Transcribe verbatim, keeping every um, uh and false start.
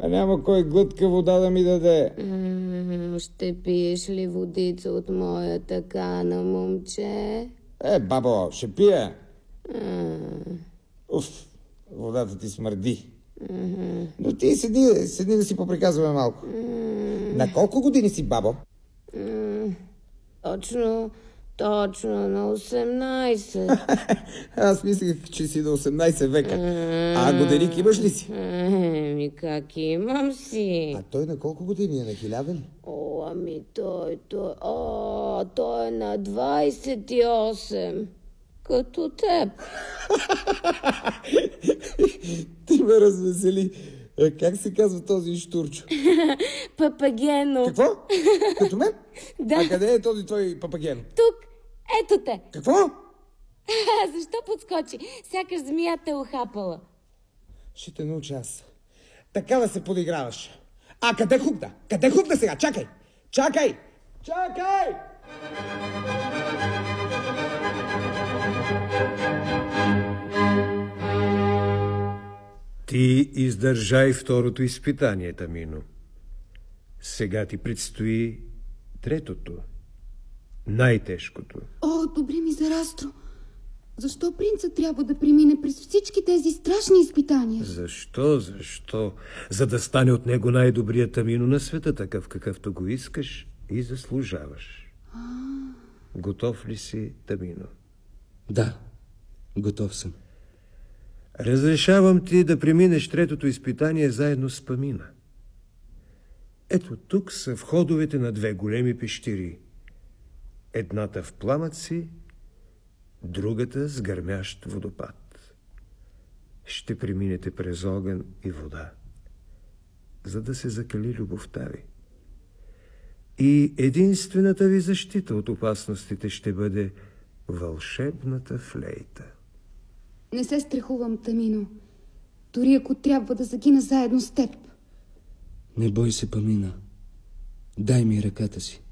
а няма кой глътка вода да ми даде. М, ще пиеш ли водица от моята кана, момче? Е, бабо, ще пия. М, Уф, водата ти смърди. м, Но ти седи, седи да си поприказваме малко. м, На колко години си, бабо? м. Точно, точно на осемнайсет. Аз мислех, че си на осемнайсет века. А годеник имаш ли си? Еми, как имам си? А той на колко години е? На хиляда ли? О, ами той, той, о, той е на двайсет и осем. Като теб. Ти ме развесели. Е, как се казва този штурчо? Папагено. Какво? Като мен? Да. А къде е този твой папаген? Тук, ето те. Какво? Защо подскочи? Сякаш змията е ухапала. Ще те науча аз. Така да се подиграваш. А къде хупна? Къде хупна сега? Чакай! Чакай! Чакай! Ти издържай второто изпитание, Тамино. Сега ти предстои третото. Най-тежкото. О, добре ми зарастро. Защо принцът трябва да премине през всички тези страшни изпитания? Защо, защо? За да стане от него най-добрият Тамино на света, такъв какъвто го искаш и заслужаваш. А... Готов ли си, Тамино? Да, готов съм. Разрешавам ти да преминеш третото изпитание заедно с Памина. Ето тук са входовете на две големи пещери. Едната в пламъци, другата с гърмящ водопад. Ще преминете през огън и вода, за да се закали любовта ви. И единствената ви защита от опасностите ще бъде вълшебната флейта. Не се страхувам, Тамино. Дори ако трябва да загина заедно с теб. Не бой се, Памина. Дай ми ръката си.